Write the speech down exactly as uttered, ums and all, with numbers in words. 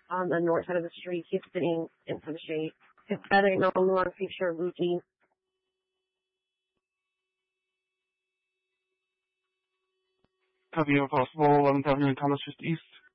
on the north side of the street. He's sitting in some shade. His feathers no longer feature routine. Copy of possible eleventh Avenue and Thomas just east.